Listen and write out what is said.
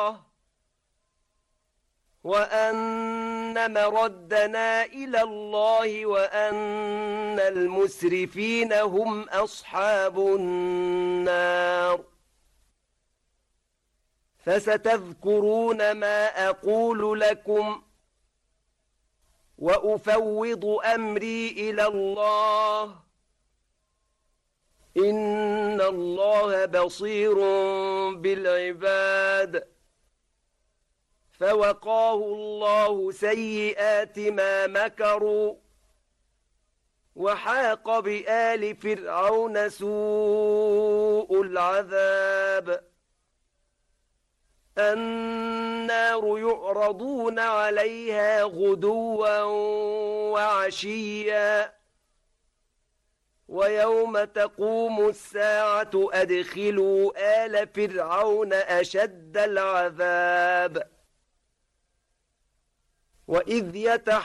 وأن مردنا إلى الله وأن المسرفين هم أصحاب النار فستذكرون ما أقول لكم وأفوض أمري إلى الله إن الله بصير بالعباد فوقاه الله سيئات ما مكروا وحاق بآل فرعون سوء العذاب النار يعرضون عليها غدوا وعشيا ويوم تقوم الساعة أدخلوا آل فرعون أشد العذاب وإذ